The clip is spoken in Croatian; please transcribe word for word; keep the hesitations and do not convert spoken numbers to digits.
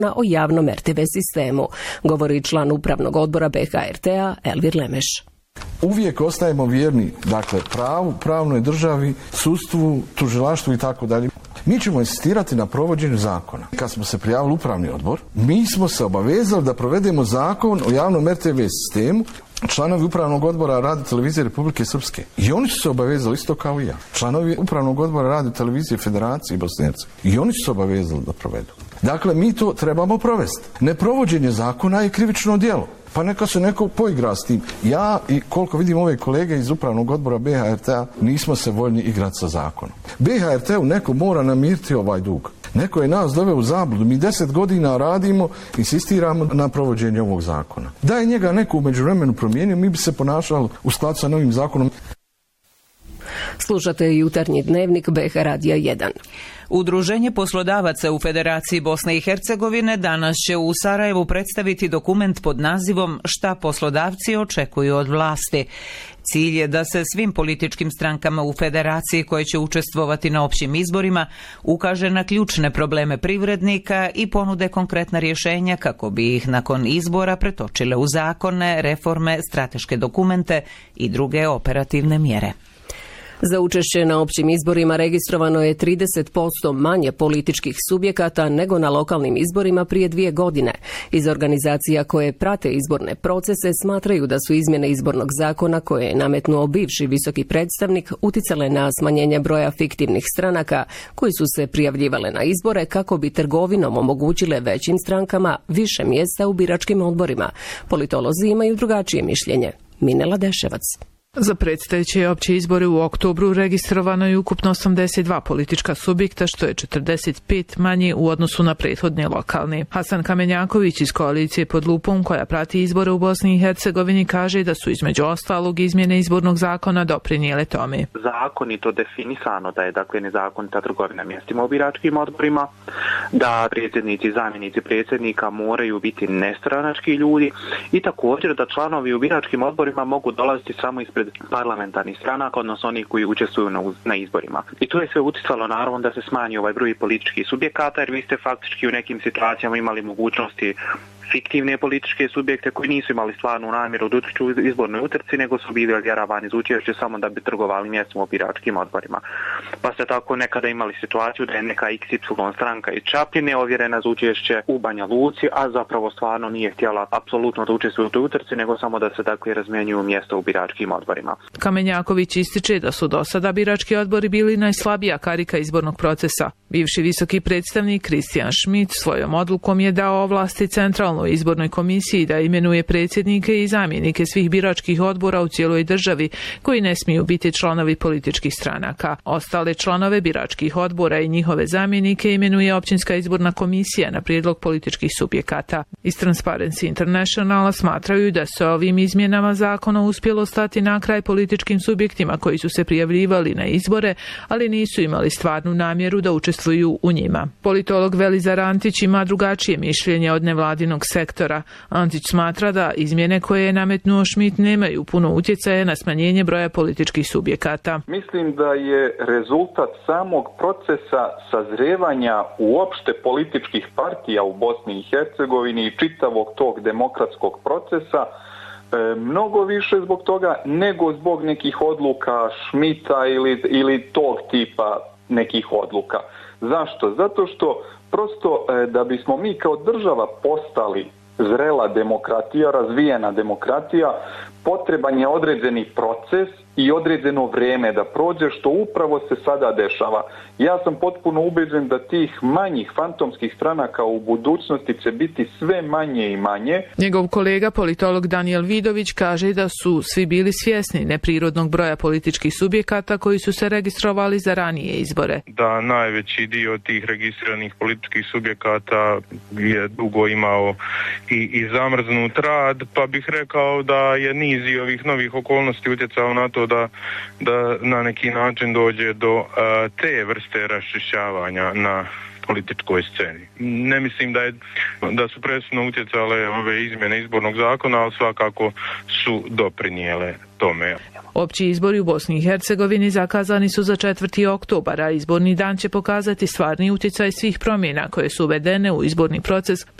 o javnom er te ve sistemu, govori član upravnog odbora be ha er te a Elvir Lemeš. Uvijek ostajemo vjerni, dakle, pravu, pravnoj državi, sudstvu, tužilaštvu i tako dalje. Mi ćemo insistirati na provođenju zakona. Kad smo se prijavili upravni odbor, mi smo se obavezali da provedemo zakon o javnom er te ve sistemu. Članovi upravnog odbora Radio televizije Republike Srpske. I oni su se obavezali isto kao i ja. Članovi upravnog odbora Radio televizije Federacije Bosne i Hercegovine. I oni su se obavezali da provedu. Dakle, mi to trebamo provesti. Neprovođenje zakona je krivično djelo. Pa neka se neko poigra s tim. Ja i koliko vidim ove kolege iz upravnog odbora be ha er te a nismo se voljni igrati sa zakonom. be ha er te u neko mora namiriti ovaj dug. Neko je nas doveo u zabludu. Mi deset godina radimo, insistiramo na provođenju ovog zakona. Da je njega neko u međuvremenu promijenio, mi bi se ponašali u skladu sa novim zakonom. Slušate jutarnji dnevnik be ha Radija jedan. Udruženje poslodavaca u Federaciji Bosne i Hercegovine danas će u Sarajevu predstaviti dokument pod nazivom Šta poslodavci očekuju od vlasti. Cilj je da se svim političkim strankama u Federaciji koje će učestvovati na općim izborima ukaže na ključne probleme privrednika i ponude konkretna rješenja kako bi ih nakon izbora pretočile u zakone, reforme, strateške dokumente i druge operativne mjere. Za učešće na općim izborima registrovano je trideset posto manje političkih subjekata nego na lokalnim izborima prije dvije godine. Iz organizacija koje prate izborne procese smatraju da su izmjene izbornog zakona koje je nametnuo bivši visoki predstavnik uticale na smanjenje broja fiktivnih stranaka koji su se prijavljivale na izbore kako bi trgovinom omogućile većim strankama više mjesta u biračkim odborima. Politolozi imaju drugačije mišljenje. Minela Deševac. Za predstojeće opće izbore u oktobru registrovano je ukupno osamdeset dva politička subjekta, što je četrdeset pet manje u odnosu na prethodne lokalne. Hasan Kamenjaković iz koalicije Pod lupom, koja prati izbore u Bosni i Hercegovini, kaže da su između ostalog izmjene izbornog zakona doprinijele tome. Zakonito definisano da je dakle nezakonita trgovina mjestima u biračkim odborima, da predsjednici i zamjenici predsjednika moraju biti nestranački ljudi i također da članovi u biračkim odborima mogu dolaziti samo ispred parlamentarnih stranaka, odnosno oni koji učestvuju na, na izborima. I to je sve uticalo naravno da se smanji ovaj broj političkih subjekata, jer vi ste faktički u nekim situacijama imali mogućnosti fiktivne političke subjekte koji nisu imali stvarnu namjeru da utječu u izbornoj utrci, nego su bili odjeravani za učešće samo da bi trgovali mjestom u biračkim odborima. Pa ste tako nekada imali situaciju da je neka iks ipsilon stranka iz Čapljine ovjerena za učešće u Banja Luci, a zapravo stvarno nije htjela apsolutno da učestvuje u toj utrci, nego samo da se dakle razmjenjuju mjesta u biračkim odborima. Kamenjaković ističe da su do sada birački odbori bili najslabija karika izbornog procesa. Bivši visoki predstavnik Kristijan Šmit svojom odlukom je dao ovlasti centralnoj izbornoj komisiji da imenuje predsjednike i zamjenike svih biračkih odbora u cijeloj državi koji ne smiju biti članovi političkih stranaka. Ostale članove biračkih odbora i njihove zamjenike imenuje općinska izborna komisija na prijedlog političkih subjekata. Iz Transparency Internationala smatraju da se ovim izmjenama zakona uspjelo stati na kraj političkim subjektima koji su se prijavljivali na izbore, ali nisu imali stvarnu namjeru da učestvuju u njima. Politolog Velizar Antić ima drugačije mišljenje od nevladinog sektora. Antić smatra da izmjene koje je nametnuo Šmit nemaju puno utjecaja na smanjenje broja političkih subjekata. Mislim da je rezultat samog procesa sazrevanja uopšte političkih partija u Bosni i Hercegovini i čitavog tog demokratskog procesa e, mnogo više zbog toga nego zbog nekih odluka Šmita ili, ili tog tipa nekih odluka. Zašto? Zato što prosto e, da bismo mi kao država postali zrela demokratija, razvijena demokratija, potreban je određeni proces i određeno vrijeme da prođe, što upravo se sada dešava. Ja sam potpuno ubeđen da tih manjih fantomskih stranaka u budućnosti će biti sve manje i manje. Njegov kolega politolog Danijel Vidović kaže da su svi bili svjesni neprirodnog broja političkih subjekata koji su se registrovali za ranije izbore. Da najveći dio tih registriranih političkih subjekata je dugo imao i, i zamrznut rad, pa bih rekao da je niz i ovih novih okolnosti utjecao na to da, da na neki način dođe do uh, te vrste raščišćavanja na političkoj sceni. Ne mislim da je da su presudno utjecale ove izmjene izbornog zakona, ali svakako su doprinijele tome. Opći izbori u Bosni i Hercegovini zakazani su za četvrti oktobar, a izborni dan će pokazati stvarni utjecaj svih promjena koje su uvedene u izborni proces